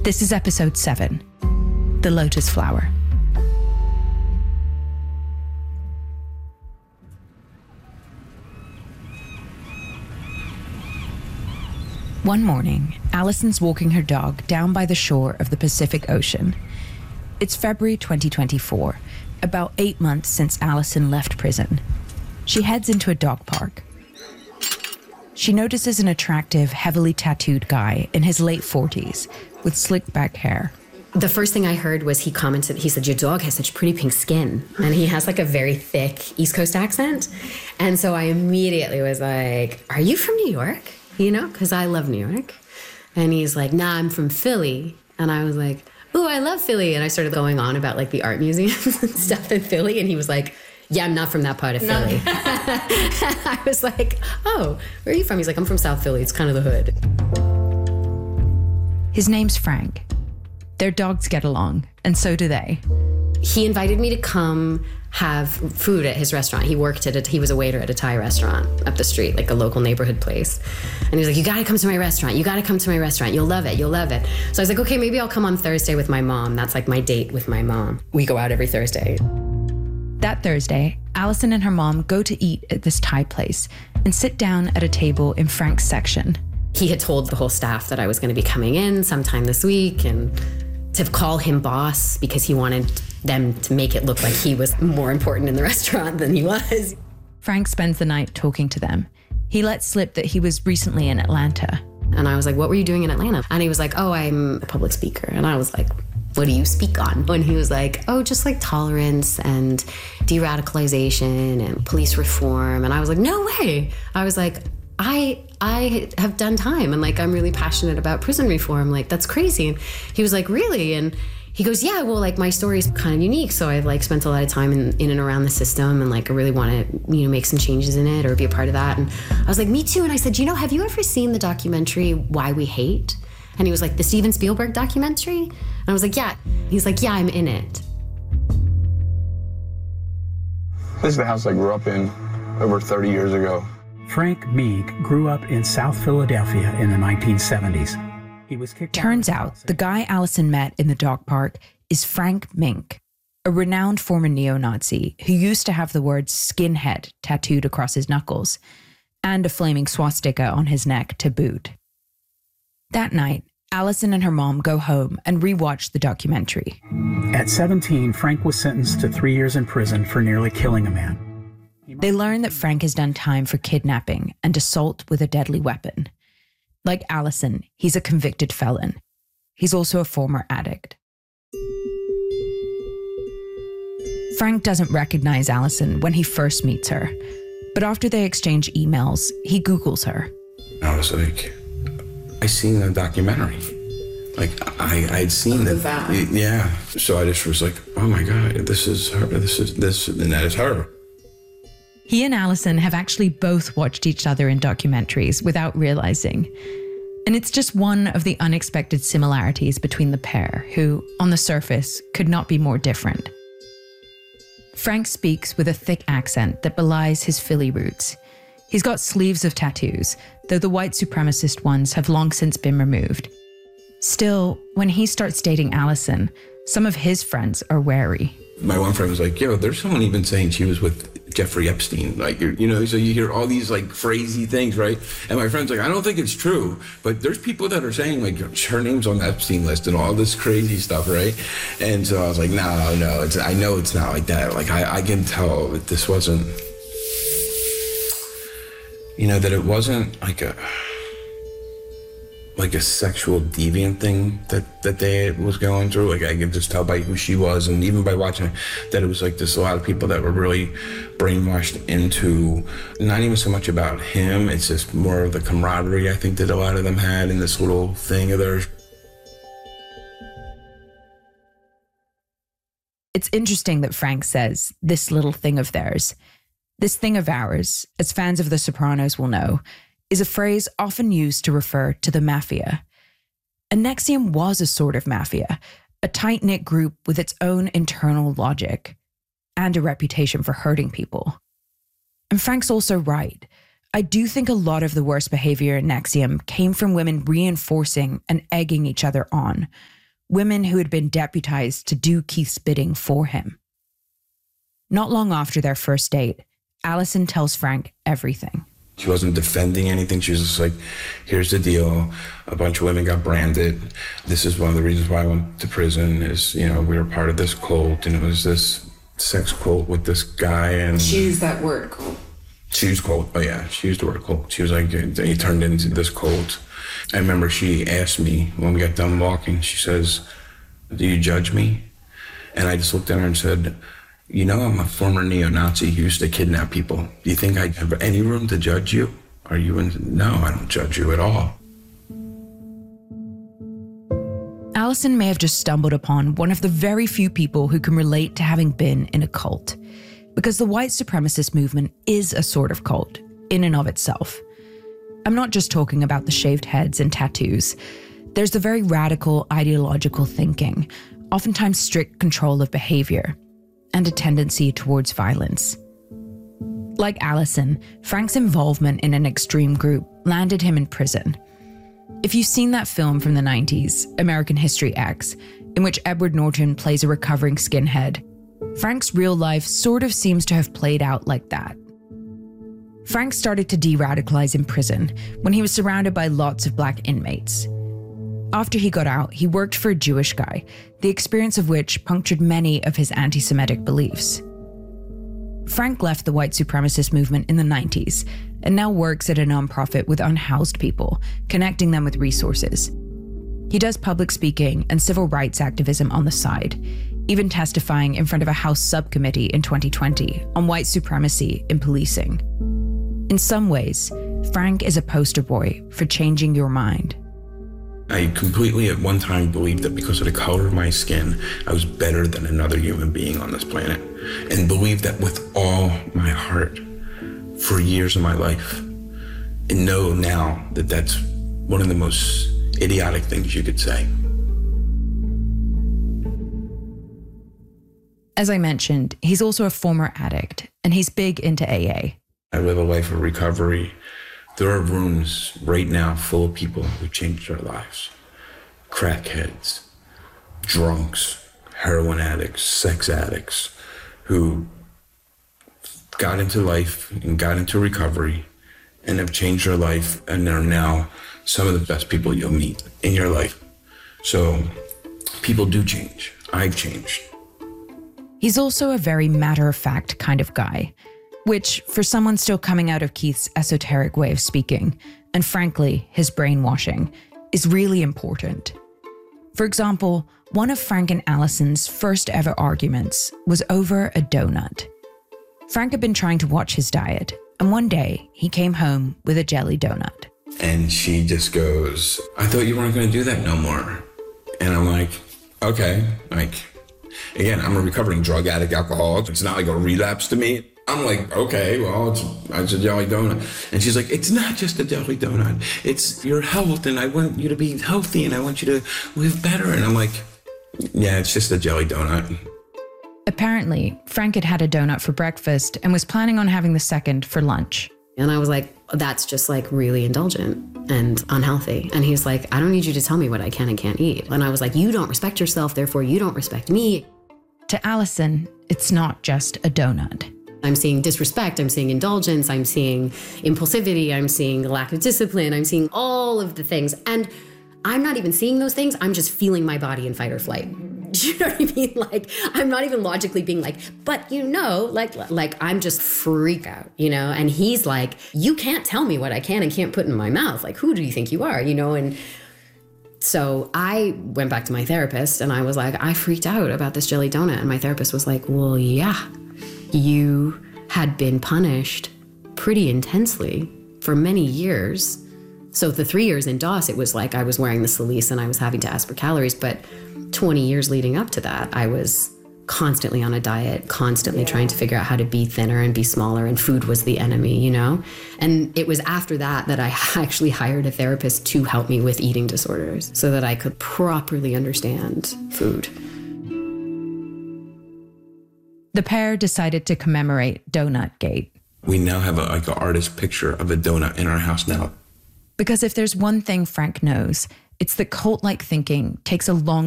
This is episode 7, The Lotus Flower. One morning, Alison's walking her dog down by the shore of the Pacific Ocean. It's February 2024, about 8 months since Alison left prison. She heads into a dog park. She notices an attractive, heavily tattooed guy in his late 40s with slicked back hair. The first thing I heard was he commented, he said, "Your dog has such pretty pink skin." And he has like a very thick East Coast accent. And so I immediately was like, "Are you from New York?" You know, because I love New York. And he's like, "Nah, I'm from Philly." And I was like, "Ooh, I love Philly." And I started going on about like the art museums and stuff in Philly. And he was like, "Yeah, I'm not from that part of Philly." I was like, "Oh, where are you from?" He's like, "I'm from South Philly. It's kind of the hood." His name's Frank. Their dogs get along, and so do they. He invited me to come have food at his restaurant. He was a waiter at a Thai restaurant up the street, like a local neighborhood place. And he was like, "You gotta come to my restaurant. You gotta come to my restaurant. You'll love it. You'll love it." So I was like, "Okay, maybe I'll come on Thursday with my mom." That's like my date with my mom. We go out every Thursday. That Thursday, Alison and her mom go to eat at this Thai place and sit down at a table in Frank's section. He had told the whole staff that I was going to be coming in sometime this week and to call him boss because he wanted them to make it look like he was more important in the restaurant than he was. Frank spends the night talking to them. He lets slip that he was recently in Atlanta. And I was like, "What were you doing in Atlanta?" And he was like, "Oh, I'm a public speaker." And I was like, "What do you speak on?" And he was like, "Oh, just like tolerance and de-radicalization and police reform." And I was like, "No way." I was like, I have done time and like I'm really passionate about prison reform. Like, that's crazy. And he was like, "Really?" And he goes, "Yeah, well, like my story is kind of unique. So I've like spent a lot of time in and around the system and like I really want to, make some changes in it or be a part of that." And I was like, "Me too." And I said, "Have you ever seen the documentary Why We Hate?" And he was like, "The Steven Spielberg documentary?" And I was like, "Yeah." He's like, "Yeah, I'm in it." This is the house I grew up in over 30 years ago. Frank Meek grew up in South Philadelphia in the 1970s. He was kicked out. Turns out the guy Alison met in the dog park is Frank Mink, a renowned former neo-Nazi who used to have the word skinhead tattooed across his knuckles and a flaming swastika on his neck to boot. That night, Alison and her mom go home and rewatch the documentary. At 17, Frank was sentenced to 3 years in prison for nearly killing a man. They learn that Frank has done time for kidnapping and assault with a deadly weapon. Like Alison, he's a convicted felon. He's also a former addict. Frank doesn't recognize Alison when he first meets her, but after they exchange emails, he Googles her. I was like, I seen the documentary. Like, I'd seen it. Yeah. So I just was like, "Oh my God, this is her. And that is her." He and Alison have actually both watched each other in documentaries without realizing. And it's just one of the unexpected similarities between the pair, who, on the surface, could not be more different. Frank speaks with a thick accent that belies his Philly roots. He's got sleeves of tattoos, though the white supremacist ones have long since been removed. Still, when he starts dating Alison, some of his friends are wary. My one friend was like, "Yo, there's someone even saying she was with Jeffrey Epstein." Like, so you hear all these like crazy things, right? And my friend's like, "I don't think it's true, but there's people that are saying like her name's on the Epstein list and all this crazy stuff, right?" And so I was like, no, I know it's not like that. Like, I can tell that this wasn't, that it wasn't like a sexual deviant thing that they was going through. Like, I could just tell by who she was, and even by watching that it was like there's a lot of people that were really brainwashed into not even so much about him, it's just more of the camaraderie I think that a lot of them had in this little thing of theirs. It's interesting that Frank says, "this little thing of theirs." This thing of ours, as fans of The Sopranos will know, is a phrase often used to refer to the mafia. And NXIVM was a sort of mafia, a tight-knit group with its own internal logic and a reputation for hurting people. And Frank's also right. I do think a lot of the worst behavior in NXIVM came from women reinforcing and egging each other on, women who had been deputized to do Keith's bidding for him. Not long after their first date, Allison tells Frank everything. She wasn't defending anything. She was just like, here's the deal. A bunch of women got branded. This is one of the reasons why I went to prison is, we were part of this cult, and it was this sex cult with this guy. And she used that word, cult. She used cult. Oh, yeah. She used the word cult. She was like, he turned into this cult. I remember she asked me when we got done walking, she says, do you judge me? And I just looked at her and said, I'm a former neo-Nazi who used to kidnap people. Do you think I have any room to judge you? No, I don't judge you at all. Allison may have just stumbled upon one of the very few people who can relate to having been in a cult, because the white supremacist movement is a sort of cult in and of itself. I'm not just talking about the shaved heads and tattoos. There's the very radical ideological thinking, oftentimes strict control of behavior, and a tendency towards violence. Like Allison, Frank's involvement in an extreme group landed him in prison. If you've seen that film from the 90s, American History X, in which Edward Norton plays a recovering skinhead, Frank's real life sort of seems to have played out like that. Frank started to de-radicalize in prison when he was surrounded by lots of black inmates. After he got out, he worked for a Jewish guy, the experience of which punctured many of his anti-Semitic beliefs. Frank left the white supremacist movement in the 90s and now works at a nonprofit with unhoused people, connecting them with resources. He does public speaking and civil rights activism on the side, even testifying in front of a House subcommittee in 2020 on white supremacy in policing. In some ways, Frank is a poster boy for changing your mind. I completely at one time believed that because of the color of my skin, I was better than another human being on this planet, and believed that with all my heart for years of my life, and know now that that's one of the most idiotic things you could say. As I mentioned, he's also a former addict, and he's big into AA. I live a life of recovery. There are rooms right now full of people who changed their lives. Crackheads, drunks, heroin addicts, sex addicts, who got into life and got into recovery and have changed their life and are now some of the best people you'll meet in your life. So people do change. I've changed. He's also a very matter-of-fact kind of guy, which, for someone still coming out of Keith's esoteric way of speaking, and frankly, his brainwashing, is really important. For example, one of Frank and Allison's first ever arguments was over a donut. Frank had been trying to watch his diet, and one day he came home with a jelly donut. And she just goes, I thought you weren't going to do that no more. And I'm like, okay. Again, I'm a recovering drug addict, alcoholic. It's not like a relapse to me. I'm like, okay, well, it's a jelly donut. And she's like, it's not just a jelly donut. It's your health, and I want you to be healthy, and I want you to live better. And I'm like, yeah, it's just a jelly donut. Apparently, Frank had had a donut for breakfast and was planning on having the second for lunch. And I was like, that's just like really indulgent and unhealthy. And he's like, I don't need you to tell me what I can and can't eat. And I was like, you don't respect yourself, therefore you don't respect me. To Allison, it's not just a donut. I'm seeing disrespect, I'm seeing indulgence, I'm seeing impulsivity, I'm seeing lack of discipline, I'm seeing all of the things. And I'm not even seeing those things, I'm just feeling my body in fight or flight. Do you know what I mean? Like, I'm not even logically being like, but like I'm just freak out, And he's like, you can't tell me what I can and can't put in my mouth. Like, who do you think you are, And so I went back to my therapist and I was like, I freaked out about this jelly donut. And my therapist was like, well, yeah. You had been punished pretty intensely for many years. So the 3 years in DOS, it was like I was wearing the Celice and I was having to ask for calories. But 20 years leading up to that, I was constantly on a diet, constantly trying to figure out how to be thinner and be smaller, and food was the enemy, And it was after that I actually hired a therapist to help me with eating disorders so that I could properly understand food. The pair decided to commemorate Donut Gate. We now have an artist picture of a donut in our house now. Because if there's one thing Frank knows, it's that cult-like thinking takes a long